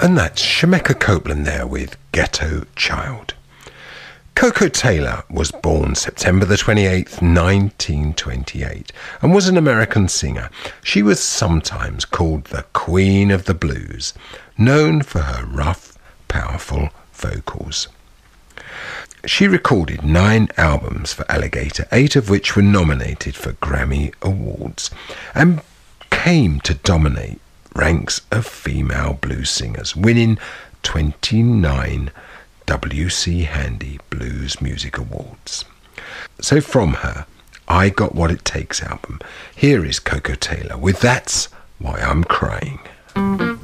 And that's Shemekia Copeland there with Ghetto Child. Koko Taylor was born September the 28th, 1928, and was an American singer. She was sometimes called the Queen of the Blues, known for her rough, powerful vocals. She recorded 9 albums for Alligator, 8 of which were nominated for Grammy Awards, and came to dominate ranks of female blues singers, winning 29 W.C. Handy Blues Music Awards. So from her I Got What It Takes album, here is Koko Taylor with That's Why I'm Crying.